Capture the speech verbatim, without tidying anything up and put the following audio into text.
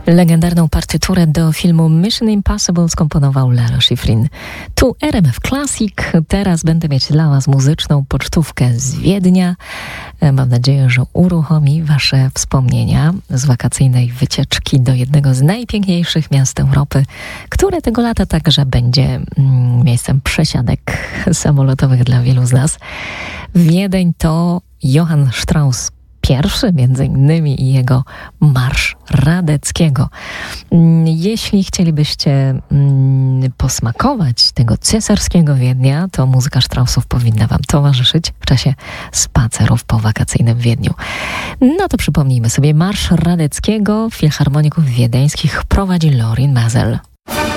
Legendarną partyturę do filmu Mission Impossible skomponował Lalo Schifrin. Tu R M F Classic. Teraz będę mieć dla Was muzyczną pocztówkę z Wiednia. Mam nadzieję, że uruchomi Wasze wspomnienia z wakacyjnej wycieczki do jednego z najpiękniejszych miast Europy, które tego lata także będzie mm, miejscem przesiadek samolotowych dla wielu z nas. Wiedeń to Johann Strauss pierwszy, między innymi, i jego Marsz Radeckiego. Jeśli chcielibyście mm, posmakować tego cesarskiego Wiednia, to muzyka Straussów powinna Wam towarzyszyć w czasie spacerów po wakacyjnym Wiedniu. No to przypomnijmy sobie, Marsz Radeckiego Filharmoników Wiedeńskich prowadzi Lorin Maazel.